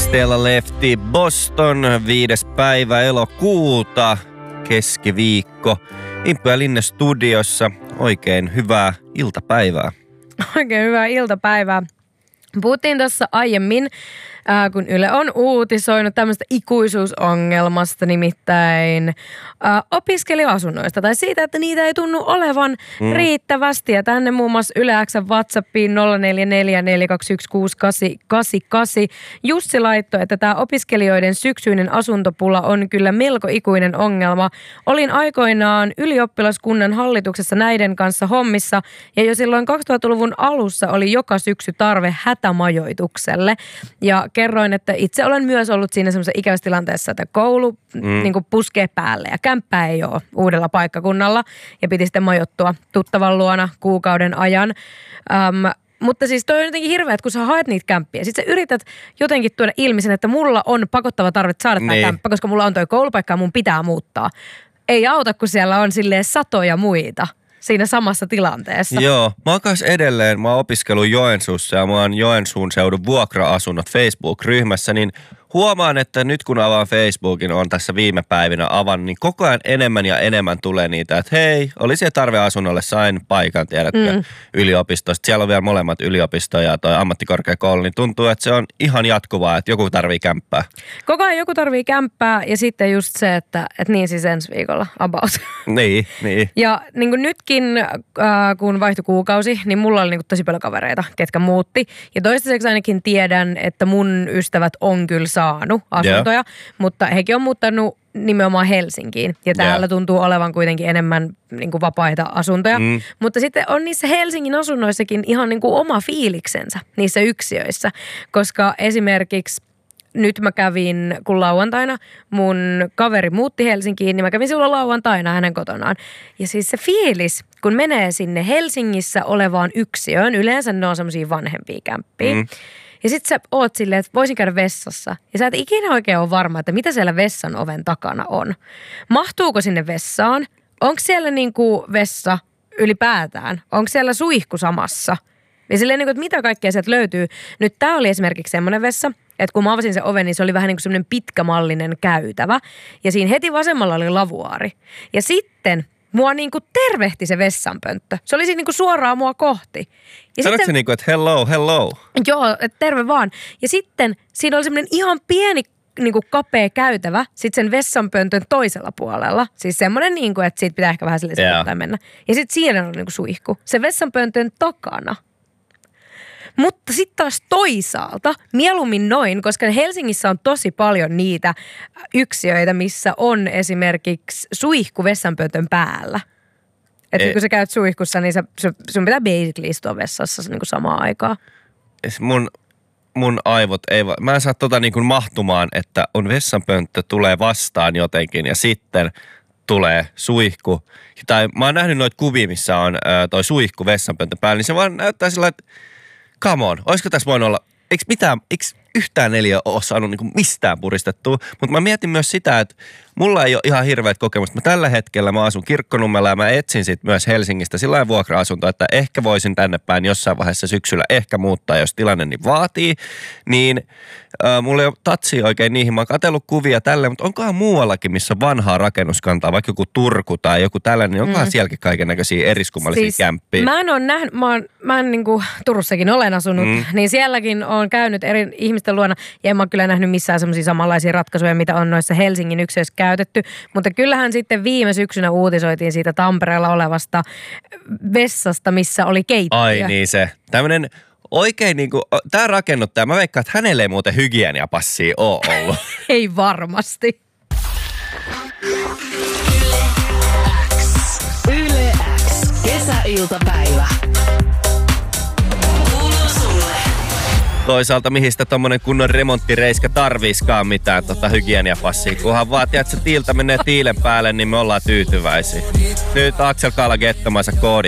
Stella Lefty Boston 5. päivä elokuuta, keskiviikko. Imppu ja Linne studiossa. Oikein hyvää iltapäivää. Oikein hyvää iltapäivää. Puhuttiin tuossa aiemmin, kun Yle on uutisoinut tämmöistä ikuisuusongelmasta, nimittäin opiskelija-asunnoista tai siitä, että niitä ei tunnu olevan riittävästi. Ja tänne muun muassa Yle X:n WhatsAppiin 0444216888 Jussi laittoi, että tämä opiskelijoiden syksyinen asuntopula on kyllä melko ikuinen ongelma. Olin aikoinaan ylioppilaskunnan hallituksessa näiden kanssa hommissa ja jo silloin 2000-luvun alussa oli joka syksy tarve hätämajoitukselle. Ja kerroin, että itse olen myös ollut siinä semmoisessa ikävässä tilanteessa, että koulu niin kuin puskee päälle ja kämppää ei ole uudella paikkakunnalla ja piti sitten majoittua tuttavan luona kuukauden ajan. Mutta siis toi on jotenkin hirveä, että kun sä haet niitä kämppiä, sit sä yrität jotenkin tuoda ilmi sen, että mulla on pakottava tarve saada tämä kämppä, koska mulla on toi koulupaikka ja mun pitää muuttaa. Ei auta, kun siellä on silleen satoja muita siinä samassa tilanteessa. Joo, mä oon kanssa edelleen, mä oon opiskellut Joensuussa ja mä oon Joensuun seudun vuokra-asunnot Facebook-ryhmässä, niin huomaan, että nyt kun avaan Facebookin, on tässä viime päivinä avannut, niin koko ajan enemmän ja enemmän tulee niitä, että hei, oli se tarve asunnolle, sain paikan, tiedätkö, yliopistosta. Siellä on vielä molemmat yliopisto ja toi ammattikorkeakoulu, niin tuntuu, että se on ihan jatkuvaa, että joku tarvii kämppää. Koko ajan joku tarvii kämppää ja sitten just se, että niin siis ensi viikolla about. Niin. Ja niin kuin nytkin, kun vaihtui kuukausi, niin mulla oli niin kuin tosi paljon kavereita, ketkä muutti. Ja toistaiseksi ainakin tiedän, että mun ystävät on kyllä saanut asuntoja, mutta hekin on muuttanut nimenomaan Helsinkiin. Ja täällä tuntuu olevan kuitenkin enemmän niin kuin vapaita asuntoja. Mutta sitten on niissä Helsingin asunnoissakin ihan niin kuin oma fiiliksensä niissä yksiöissä. Koska esimerkiksi nyt mä kävin, kun lauantaina mun kaveri muutti Helsinkiin, niin mä kävin silloin lauantaina hänen kotonaan. Ja siis se fiilis, kun menee sinne Helsingissä olevaan yksiöön, yleensä ne on semmosia vanhempia kämppiä. Ja sit sä oot silleen, että voisin käydä vessassa. Ja sä et ikinä oikein ole varma, että mitä siellä vessan oven takana on. Mahtuuko sinne vessaan? Onko siellä niinku vessa ylipäätään? Onko siellä suihku samassa? Ja silleen niinku, että mitä kaikkea sieltä löytyy. Nyt tää oli esimerkiksi semmoinen vessa, että kun mä avasin sen oven, niin se oli vähän niin kuin semmoinen pitkämallinen käytävä. Ja siinä heti vasemmalla oli lavuaari. Ja sitten mua niinku tervehti se vessanpönttö. Se oli siinä niinku suoraan mua kohti. Sanoitko se niinku, että hello? Joo, että terve vaan. Ja sitten siinä oli semmoinen ihan pieni niinku kapea käytävä sitten sen vessanpöntön toisella puolella. Siis semmoinen niinku, että siitä pitää ehkä vähän silleen mennä. Ja sitten siinä oli niinku suihku. Se vessanpöntön takana. Mutta sitten taas toisaalta, mieluummin noin, koska Helsingissä on tosi paljon niitä yksiöitä, missä on esimerkiksi suihku vessanpöntön päällä. Että kun sä käyt suihkussa, niin sun pitää basically istua vessassa niin kuin samaan aikaan. Mun aivot ei mä en saa niin kuin mahtumaan, että on vessanpönttö, tulee vastaan jotenkin ja sitten tulee suihku. Tai mä oon nähnyt noita kuvia, missä on toi suihku vessanpönttö päällä, niin se vaan näyttää sillä, että come on, olisiko tässä voinut olla, eikö yhtään neliö ole saanut niin kuin mistään puristettua, mutta mä mietin myös sitä, että mulla ei ole ihan hirveät kokemusta. Mä tällä hetkellä mä asun Kirkkonummella ja mä etsin sit myös Helsingistä sillain vuokra-asuntoa, että ehkä voisin tänne päin jossain vaiheessa syksyllä ehkä muuttaa, jos tilanne niin vaatii. Niin mulla ei ole tatsia oikein niihin. Mä oon katsellut kuvia tälleen, mutta onkohan muuallakin, missä on vanhaa rakennuskantaa, vaikka joku Turku tai joku tällainen, niin onkohan sielläkin kaikennäköisiä eriskummallisia siis kämppiä? Mä en niin kuin Turussakin olen asunut, niin sielläkin on käynyt eri ihmisten luona ja en mä kyllä nähnyt missään semmoisia samanlaisia ratkaisuja, mitä on noissa Helsingin yksiöissä käytetty. Mutta kyllähän sitten viime syksynä uutisoitiin siitä Tampereella olevasta vessasta, missä oli keittiö. Ai niin se. Tämmönen oikein niinku, tää rakennuttaja, mä veikkaan, että hänelle ei muuten hygieniapassia oo ollut. Ei varmasti. Yle X. Kesäiltapäivä. Toisaalta mihin sitä tommonen kunnon remonttireiska tarviiskaan mitään hygieniapassia. Kunhan vaatii, että se tiiltä menee tiilen päälle, niin me ollaan tyytyväisiä. Nyt Axel Kala gettomansa koodi